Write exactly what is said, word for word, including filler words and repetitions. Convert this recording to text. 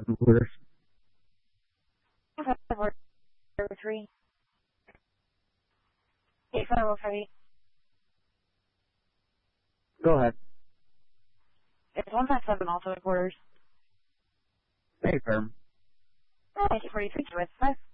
Quarters. Four three eight five five eight. Go ahead. It's one five seven also at quarters. Hey, firm. Thank you for your three. Five.